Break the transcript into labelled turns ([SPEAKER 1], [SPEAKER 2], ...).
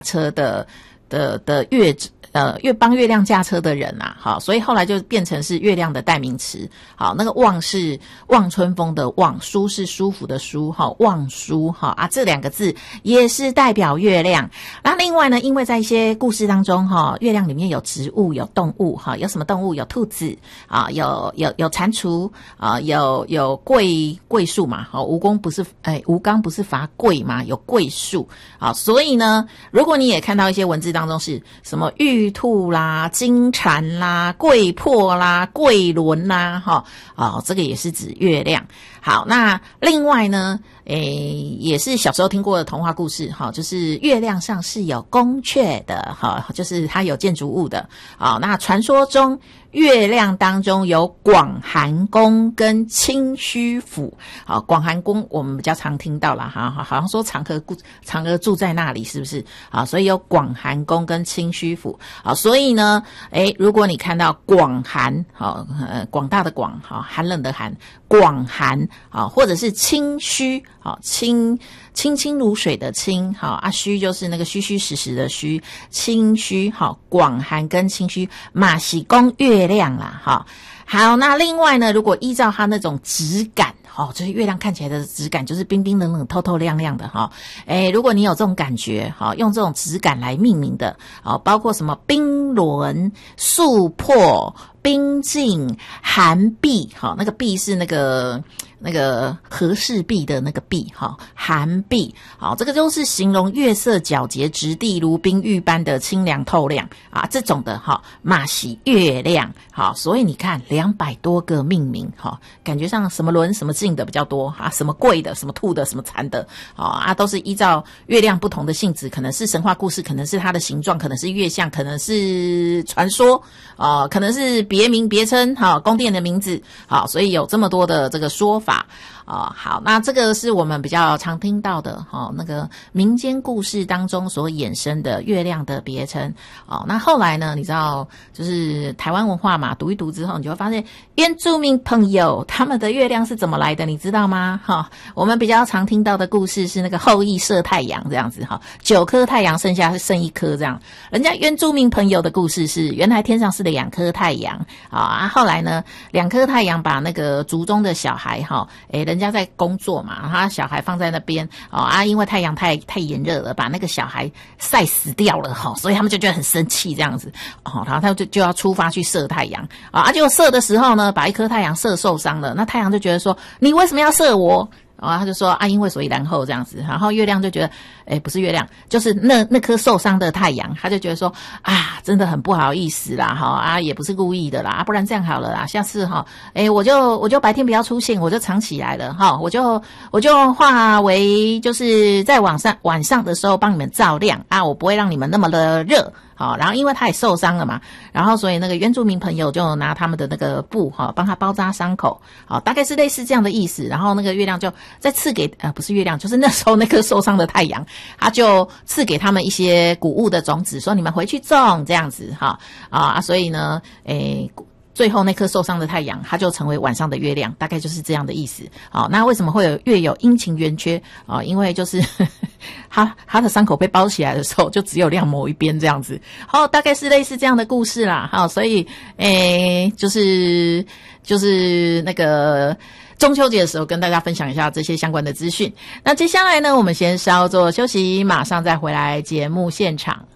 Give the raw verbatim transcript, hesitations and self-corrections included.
[SPEAKER 1] 车的的的月呃月帮月亮驾车的人啊，好，所以后来就变成是月亮的代名词。好，那个望是望春风的望，舒是舒服的舒，好，望舒，好啊，这两个字也是代表月亮。那另外呢，因为在一些故事当中哈，月亮里面有植物有动物哈，有什么动物？有兔子啊，有有有蟾蜍啊，有有桂桂树嘛，好，吴公不是哎吴刚不是伐桂嘛，有桂树啊，所以呢，如果你也看到一些文字当中是什么玉兔啦、金蝉啦、桂破啦、桂轮啦，哈啊，这个也是指月亮。好，那另外呢，诶，也是小时候听过的童话故事，哈，就是月亮上是有宫阙的，哈，就是它有建筑物的。好，那传说中月亮当中有广寒宫跟清虚府。好，广寒宫我们比较常听到啦，哈，好像说嫦娥嫦娥住在那里，是不是？好，所以有广寒宫跟清虚府。好，所以呢，诶，如果你看到广寒，好，呃，广大的广，好，寒冷的寒，广寒，好，或者是清虚，好，清清清如水的清，好啊，虚就是那个虚虚实实的虚，清虚，好，广寒跟清虚嘛是供月亮啦，好，好，那另外呢，如果依照它那种质感，哦，就是月亮看起来的质感就是冰冰冷冷透透亮亮的哈，诶，如果你有这种感觉，好，用这种质感来命名的，好，包括什么冰轮、素破、冰镜、寒碧，好，那个碧是那个那个和氏璧的那个璧，哈，寒碧，好，这个就是形容月色皎洁，质地如冰玉般的清凉透亮啊，这种的哈，嘛是月亮，好，所以你看两百多个命名，哈，感觉上什么轮什么镜的比较多啊，什么贵的，什么兔的，什么蚕的，啊，都是依照月亮不同的性质，可能是神话故事，可能是它的形状，可能是月相，可能是传说，啊，可能是别名别称，哈，宫殿的名字，好，所以有这么多的这个说法。哦，好，那这个是我们比较常听到的，哦，那个民间故事当中所衍生的月亮的别称。哦，那后来呢，你知道，就是台湾文化嘛，读一读之后，你就会发现原住民朋友他们的月亮是怎么来的，你知道吗？哈、哦，我们比较常听到的故事是那个后羿射太阳这样子，哈、哦，九颗太阳剩下剩一颗这样。人家原住民朋友的故事是，原来天上是两颗太阳啊，后来呢，两颗太阳把那个族中的小孩哈，诶，人家在工作嘛，他小孩放在那边哦啊，因为太阳太太炎热了，把那个小孩晒死掉了哈，所以他们就觉得很生气这样子哦，然后他就就要出发去射太阳啊，结果射的时候呢，把一颗太阳射受伤了，那太阳就觉得说，你为什么要射我？啊，他就说啊，因为所以然后这样子，然后月亮就觉得，诶，不是月亮，就是那那颗受伤的太阳，他就觉得说啊，真的很不好意思啦，哈啊，也不是故意的啦，啊，不然这样好了啦，下次哈，诶，我就我就白天不要出现，我就藏起来了哈，我就我就化为就是在晚上晚上的时候帮你们照亮啊，我不会让你们那么的热。好，然后因为他也受伤了嘛，然后所以那个原住民朋友就拿他们的那个布哈，帮他包扎伤口，好，大概是类似这样的意思。然后那个月亮就再赐给呃不是月亮，就是那时候那颗受伤的太阳，他就赐给他们一些谷物的种子，说你们回去种这样子哈啊，所以呢，诶。最后那颗受伤的太阳，它就成为晚上的月亮，大概就是这样的意思。好，那为什么会有月有阴晴圆缺啊？因为就是他他的伤口被包起来的时候，就只有亮某一边这样子。好，大概是类似这样的故事啦。好，所以诶，就是就是那个。中秋节的时候跟大家分享一下这些相关的资讯。那接下来呢，我们先稍作休息，马上再回来节目现场。